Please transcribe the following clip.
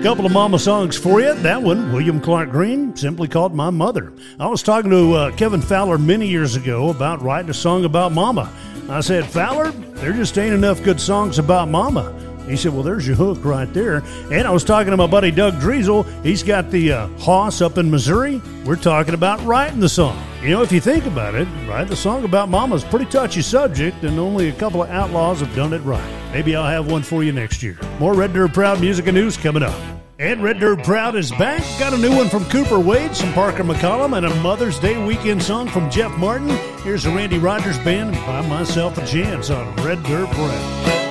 Couple of mama songs for you. That one, William Clark Green, simply called My Mother. I was talking to Kevin Fowler many years ago about writing a song about mama. I said, Fowler, there just ain't enough good songs about mama. He said, well, there's your hook right there. And I was talking to my buddy Doug Driesel. He's got the Hoss up in Missouri. We're talking about writing the song. You know, if you think about it, writing a song about mama is a pretty touchy subject, and only a couple of outlaws have done it right. Maybe I'll have one for you next year. More Red Dirt Proud music and news coming up. And Red Dirt Proud is back. Got a new one from Cooper Wade, some Parker McCollum, and a Mother's Day weekend song from Jeff Martin. Here's the Randy Rogers Band and Buy Myself a Chance on Red Dirt Proud.